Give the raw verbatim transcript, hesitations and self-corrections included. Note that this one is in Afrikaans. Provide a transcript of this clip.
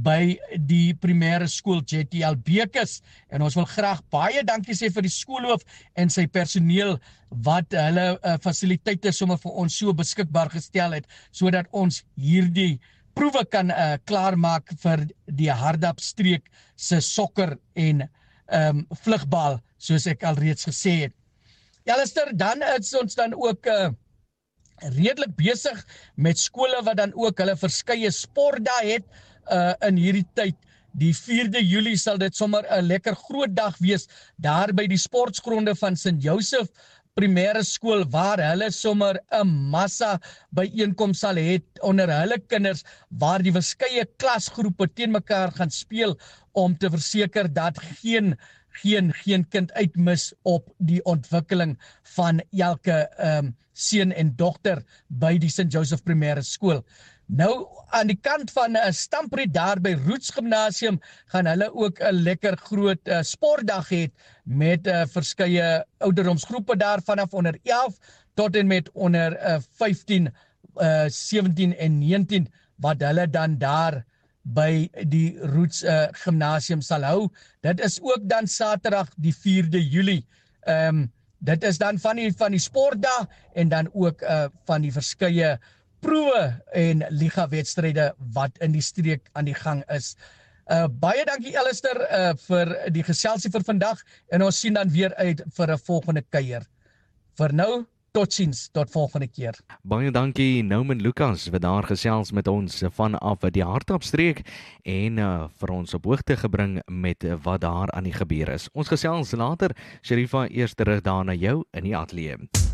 by die primêre skool J T L Bekes. En ons wil graag baie dankie sê vir die skoolhoof en sy personeel wat hulle uh, fasiliteite sommer vir ons so beskikbaar gestel het, sodat ons hierdie proewe kan uh, klaarmaak vir die Hardap-streek se sokker en um, vlugbal, soos ek al reeds gesê het. Ja, luister, dan is ons dan ook uh, redelik besig met skole wat dan ook hulle verskeie sportdae het uh, in hierdie tyd. Die vierde Julie sal dit sommer 'n lekker groot dag wees daar by die sportgronde van Sint Joseph primêre skool, waar hulle sommer 'n massa byeenkom sal hê onder hulle kinders, waar die verskeie klasgroepe teen mekaar gaan speel om te verseker dat geen geen geen kind uitmis op die ontwikkeling van elke um, seun en dogter by die Sint Joseph primêre skool. Nou, aan die kant van 'n uh, Stampriet daar by Roots Gimnasium gaan hulle ook 'n lekker groot uh, sportdag hê met uh, verskeie ouderdomsgroepe daar vanaf onder elf tot en met onder uh, vyftien, uh, sewentien en negentien wat hulle dan daar by die Roots uh, Gimnasium sal hou. Dit is ook dan Saterdag die vierde Julie. Ehm um, dit is dan van die van die sportdag en dan ook uh, van die verskeie proewe en liga wedstryde wat in die streek aan die gang is. Uh, baie dankie Alistair uh, vir die geselsie vir vandag en ons sien dan weer uit vir 'n volgende kuier. Vir nou, totsiens, tot volgende keer. Baie dankie Nouman Lukas wat daar gesels met ons vanaf die Hardap-streek en uh, vir ons op hoogte gebring met wat daar aan die gebeur is. Ons gesels later. Sharifa, eers terug daar na jou in die ateljee.